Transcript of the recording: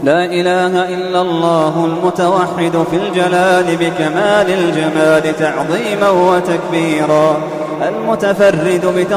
لا إله إلا الله المتوحد في الجلال بكمال الجمال تعظيما وتكبيرا، المتفرد